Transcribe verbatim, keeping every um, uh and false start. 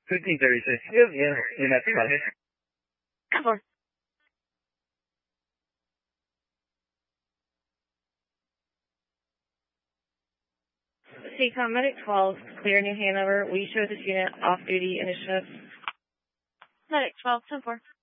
fifteen thirty-six. Yep, yeah, in that spot. ten four. Seacom Medic twelve, clear New Hanover. We show this unit off-duty initiative. Medic twelve, ten four.